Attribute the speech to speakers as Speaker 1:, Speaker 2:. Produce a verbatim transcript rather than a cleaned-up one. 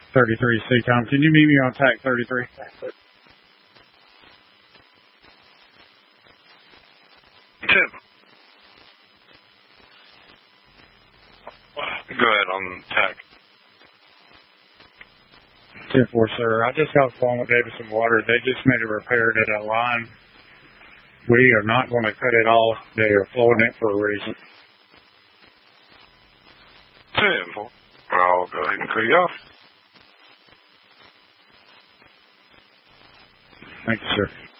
Speaker 1: thirty-three C Tom. Can you meet me on tack thirty-three?
Speaker 2: Tim. Go ahead on tack.
Speaker 1: ten four, sir. I just got a phone with Davis and Water. They just made a repair to that line. We are not going to cut it off. They are flowing it for a reason.
Speaker 2: ten four. I'll go ahead and cut you off.
Speaker 1: Thank you, sir.